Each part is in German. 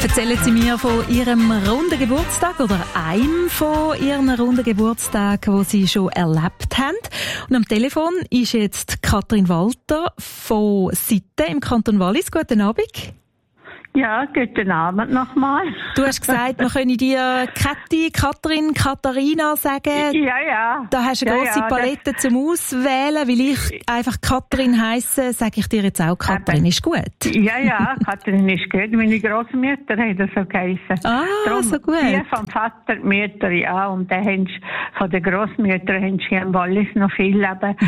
Erzählen Sie mir von Ihrem runden Geburtstag oder einem von Ihren runden Geburtstagen, den Sie schon erlebt haben. Und am Telefon ist jetzt Katrin Walter von Sitte im Kanton Wallis. Guten Abend. Ja, guten Abend nochmal. Du hast gesagt, man könne dir Käthi, Katrin, Katharina sagen. Ja. Da hast du eine grosse Palette zum Auswählen. Weil ich einfach Katrin heisse, sage ich dir jetzt auch Katrin. Ist gut? Ja, Katrin ist gut. Meine Grossmutter hat das so geheissen. Ah, darum, so gut. Die vom Vater, die Mütter, ja. Und dann haben sie, von der Grossmutter haben sie hier im Wallis noch viel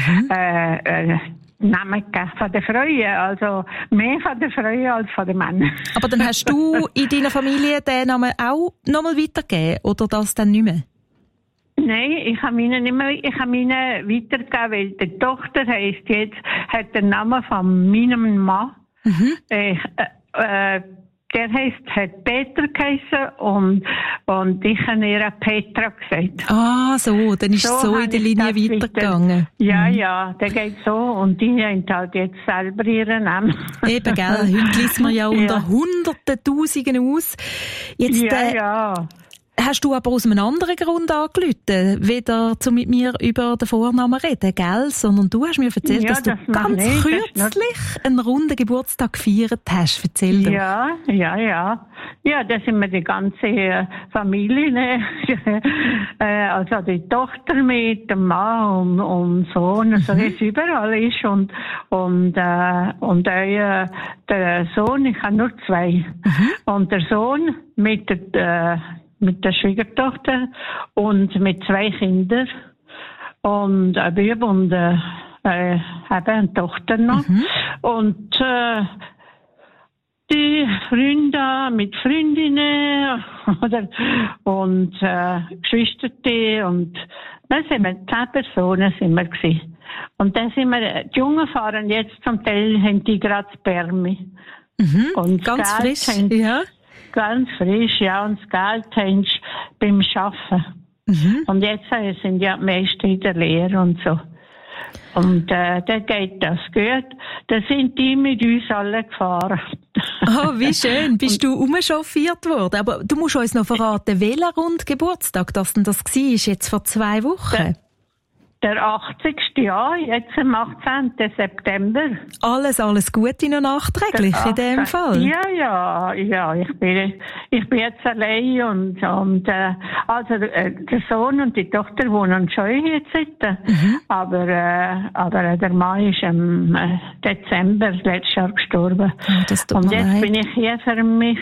Namen von der Frauen, also mehr von der Frauen als von den Männern. Aber dann hast du in deiner Familie den Namen auch nochmal weitergegeben, oder das dann nicht mehr? Nein, ich habe meinen weitergegeben, weil die Tochter hat den Namen von meinem Mann. Der hat Peter geheissen und ich habe ihr Petra gesagt. Ah, so, dann ist es so in der Linie weitergegangen. Ja, der geht so und die haben halt jetzt selber ihren Namen. Eben, gell, heute liest man ja unter Hunderten, Tausenden aus. Jetzt, hast du aber aus einem anderen Grund angerufen, weder mit mir über den Vornamen reden, gell? Sondern du hast mir erzählt, dass du ganz kürzlich einen runden Geburtstag gefeiert hast. Erzähl doch. Ja. Ja, da sind wir die ganze Familie, ne? Also die Tochter mit dem Mann und Sohn, also wie es überall ist. Und der Sohn, ich habe nur zwei. Und der Sohn mit der Schwiegertochter und mit zwei Kindern und ein Bub und eine Tochter noch. Und die Freunde mit Freundinnen und Geschwister und dann sind wir 10 Personen sind wir gewesen. Und dann sind wir, die Jungen fahren jetzt zum Teil, haben die gerade Spermi. Und ganz frisch, Ganz frisch, ja, und das Geld haben sie beim Arbeiten. Und jetzt sind ja die meisten in der Lehre und so. Und da geht das gut. Da sind die mit uns alle gefahren. Oh, wie schön. Bist du umchauffiert worden? Aber du musst uns noch verraten, welcher Rundgeburtstag das denn das war, jetzt vor 2 Wochen? Der 80. Jahr, jetzt am 18. September. Alles Gute noch nachträglich in dem Fall. Ja, ich bin jetzt allein und also der Sohn und die Tochter wohnen schon jetzt. Aber der Mann ist im Dezember letztes Jahr gestorben. Und jetzt bin ich hier für mich.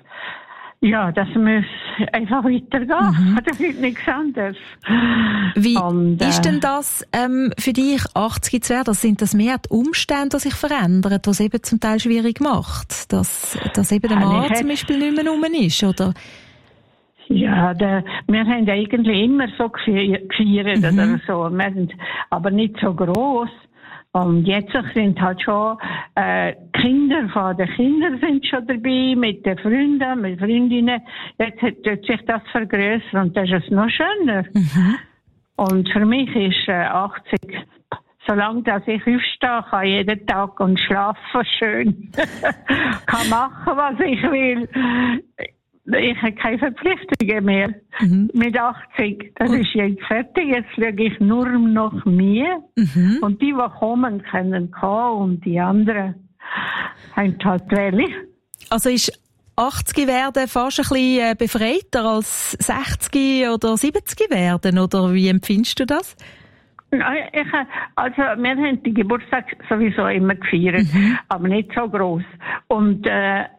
Ja, das muss einfach weitergehen. Da gibt nichts anderes. Wie ist denn das für dich, 80 zu werden? Sind das mehr die Umstände, die sich verändern, was es eben zum Teil schwierig macht? Dass eben der Mann zum Beispiel nicht mehr rum ist, oder? Ja, wir haben eigentlich immer so gefeiert oder so. Aber nicht so gross. Und jetzt sind halt schon Kinder von den Kindern sind schon dabei, mit den Freunden, mit Freundinnen. Jetzt hat sich das vergrößert und das ist noch schöner. Und für mich ist 80, solange dass ich aufstehe, kann jeden Tag und schlafen schön. Kann machen, was ich will. Ich habe keine Verpflichtungen mehr. Mit 80. Das ist jetzt fertig. Jetzt schaue ich nur noch mir. Und die kommen, können kommen. Und die anderen haben halt welche. Also ist 80 werden fast ein bisschen befreiter als 60 oder 70 werden? Oder wie empfindest du das? Also, wir haben die Geburtstag sowieso immer gefeiert. Aber nicht so gross. Und,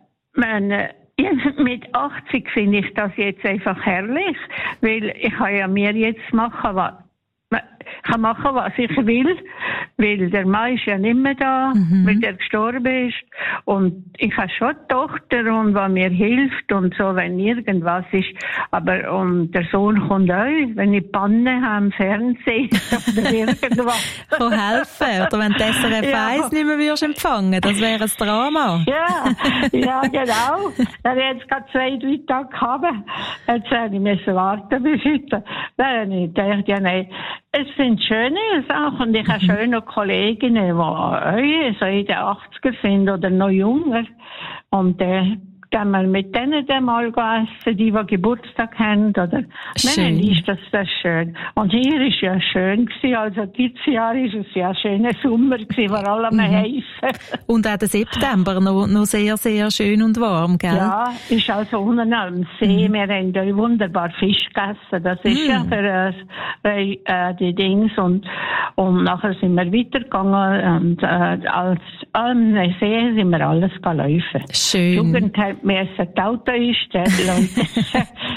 mit 80 finde ich das jetzt einfach herrlich, weil ich kann ja mir jetzt machen, was ich will, weil der Mann ist ja nicht mehr da, weil der gestorben ist. Und ich habe schon eine Tochter, und die mir hilft und so, wenn irgendwas ist. Und der Sohn kommt auch, wenn ich Panne habe im Fernsehen oder irgendwas. Kann helfen. Oder wenn die SRF 1 nicht mehr würdest empfangen, das wäre ein Drama. Ja, genau. Er hat jetzt gerade 2-3 Tage gehabt. Jetzt ich müssen warten bis heute. Dann ich dachte, nein. Es sind schöne Sachen. Und ich habe schöne Kolleginnen, die so in den 80er sind oder noch jünger. Und gehen wir mit denen dann mal essen, die Geburtstag haben, oder? Nein, ist das schön. Und hier ist ja schön gewesen, also dieses Jahr ist es ja ein schöner Sommer gewesen, vor allem heiß. Und auch der September noch sehr, sehr schön und warm, gell? Ja, ist also unten am See, wir haben da wunderbar Fisch gegessen, das ist ja für die Dings, und nachher sind wir weitergegangen, und als am See sind wir alles laufen. Schön. Die Jugend hat mir ein Auto einstellen und